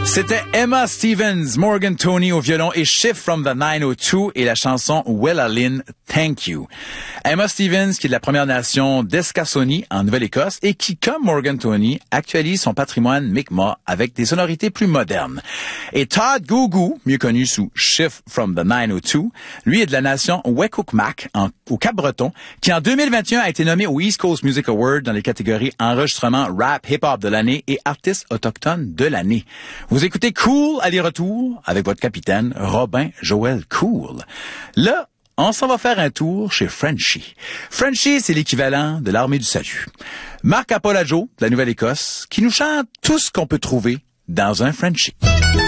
C'était Emma Stevens, Morgan Tony au violon et Shift from the 902 et la chanson Wella Lynn, Thank You. Emma Stevens, qui est de la Première Nation d'Escasoni en Nouvelle-Écosse et qui, comme Morgan Tony, actualise son patrimoine Mi'kmaq avec des sonorités plus modernes. Et Todd Gougou, mieux connu sous Shift from the 902, lui est de la nation Wekukmak au Cap-Breton, qui en 2021 a été nommé au East Coast Music Award dans les catégories enregistrement rap hip-hop de l'année et artiste autochtone de l'année. Vous écoutez Cool aller-retour avec votre capitaine Robin Joël Cool. Là, on s'en va faire un tour chez Frenchie. Frenchie, c'est l'équivalent de l'Armée du Salut. Marc Apolajo, de la Nouvelle-Écosse, qui nous chante tout ce qu'on peut trouver dans un Frenchie.